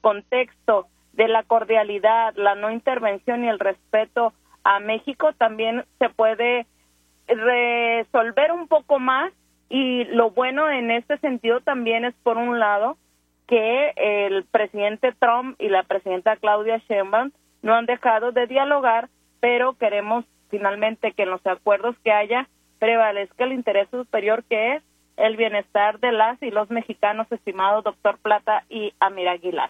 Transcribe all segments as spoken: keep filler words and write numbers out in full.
contexto de la cordialidad, la no intervención y el respeto a México, también se puede resolver un poco más. Y lo bueno en este sentido también es, por un lado, que el presidente Trump y la presidenta Claudia Sheinbaum no han dejado de dialogar, pero queremos finalmente que en los acuerdos que haya prevalezca el interés superior, que es el bienestar de las y los mexicanos, estimado doctor Plata y Amir Aguilar.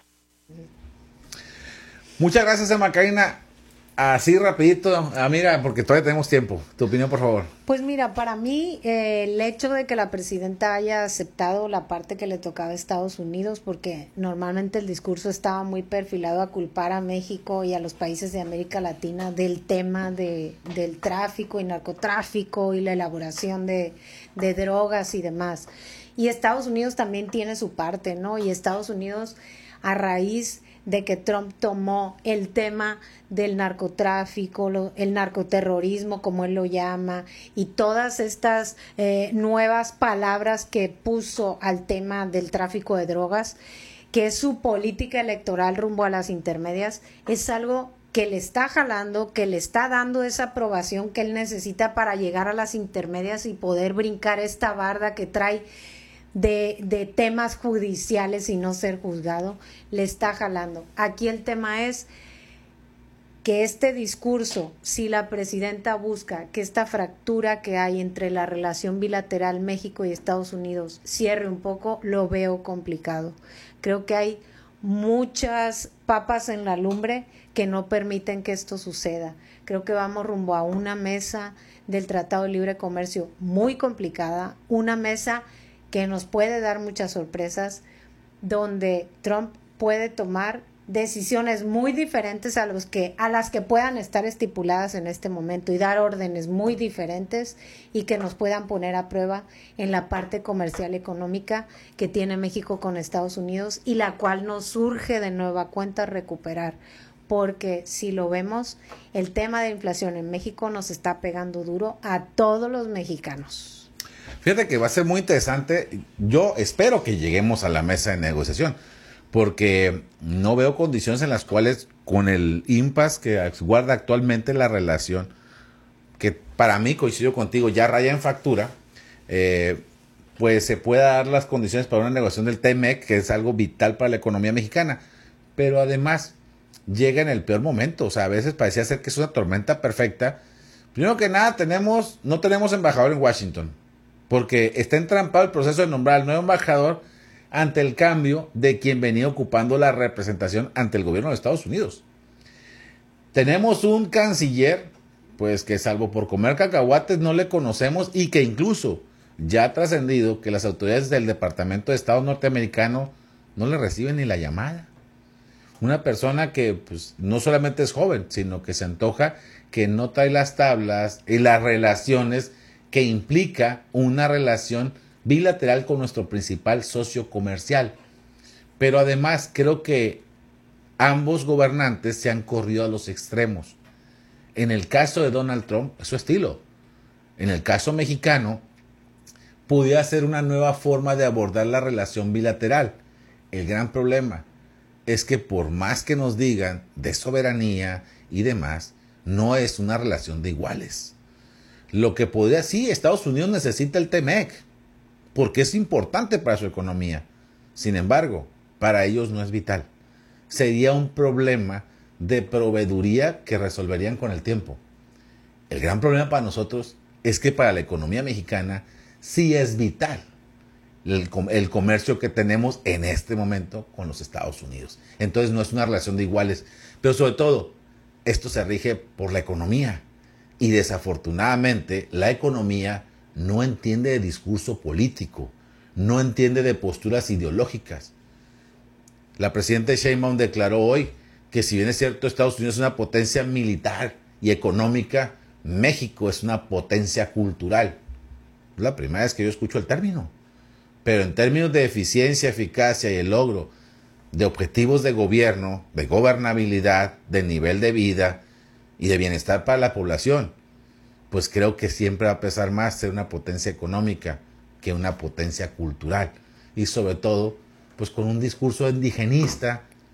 Muchas gracias, Emma Karina. Así rapidito, amiga, porque todavía tenemos tiempo. Tu opinión, por favor. Pues mira, para mí eh, el hecho de que la presidenta haya aceptado la parte que le tocaba a Estados Unidos, porque normalmente el discurso estaba muy perfilado a culpar a México y a los países de América Latina del tema de, del tráfico y narcotráfico y la elaboración de, de drogas y demás. Y Estados Unidos también tiene su parte, ¿no? Y Estados Unidos, a raíz de que Trump tomó el tema del narcotráfico, lo, el narcoterrorismo, como él lo llama, y todas estas eh, nuevas palabras que puso al tema del tráfico de drogas, que es su política electoral rumbo a las intermedias, es algo que le está jalando, que le está dando esa aprobación que él necesita para llegar a las intermedias y poder brincar esta barda que trae De, de temas judiciales y no ser juzgado, le está jalando. Aquí el tema es que este discurso, si la presidenta busca que esta fractura que hay entre la relación bilateral México y Estados Unidos cierre un poco, lo veo complicado. Creo que hay muchas papas en la lumbre que no permiten que esto suceda. Creo que vamos rumbo a una mesa del Tratado de Libre Comercio muy complicada, una mesa que nos puede dar muchas sorpresas, donde Trump puede tomar decisiones muy diferentes a los que a las que puedan estar estipuladas en este momento y dar órdenes muy diferentes y que nos puedan poner a prueba en la parte comercial económica que tiene México con Estados Unidos y la cual nos surge de nueva cuenta recuperar, porque si lo vemos, el tema de inflación en México nos está pegando duro a todos los mexicanos. Fíjate que va a ser muy interesante. Yo espero que lleguemos a la mesa de negociación, porque no veo condiciones en las cuales, con el impasse que guarda actualmente la relación, que para mí, coincido contigo, ya raya en fractura, eh, pues se pueda dar las condiciones para una negociación del T M E C, que es algo vital para la economía mexicana. Pero además, llega en el peor momento. O sea, a veces parecía ser que es una tormenta perfecta. Primero que nada, tenemos no tenemos embajador en Washington, porque está entrampado el proceso de nombrar al nuevo embajador ante el cambio de quien venía ocupando la representación ante el gobierno de Estados Unidos. Tenemos un canciller, pues que salvo por comer cacahuates no le conocemos, y que incluso ya ha trascendido que las autoridades del Departamento de Estado norteamericano no le reciben ni la llamada. Una persona que pues no solamente es joven, sino que se antoja que no trae las tablas y las relaciones que implica una relación bilateral con nuestro principal socio comercial. Pero además creo que ambos gobernantes se han corrido a los extremos. En el caso de Donald Trump, es su estilo. En el caso mexicano, pudiera ser una nueva forma de abordar la relación bilateral. El gran problema es que por más que nos digan de soberanía y demás, no es una relación de iguales. Lo que podría, sí, Estados Unidos necesita el T M E C, porque es importante para su economía. Sin embargo, para ellos no es vital. Sería un problema de proveeduría que resolverían con el tiempo. El gran problema para nosotros es que para la economía mexicana sí es vital el, el comercio que tenemos en este momento con los Estados Unidos. Entonces no es una relación de iguales, pero sobre todo, esto se rige por la economía. Y desafortunadamente la economía no entiende de discurso político, no entiende de posturas ideológicas. La presidenta Sheinbaum declaró hoy que si bien es cierto Estados Unidos es una potencia militar y económica, México es una potencia cultural. Es la primera vez que yo escucho el término. Pero en términos de eficiencia, eficacia y el logro de objetivos de gobierno, de gobernabilidad, de nivel de vida y de bienestar para la población, pues creo que siempre va a pesar más ser una potencia económica que una potencia cultural. Y sobre todo, pues con un discurso indigenista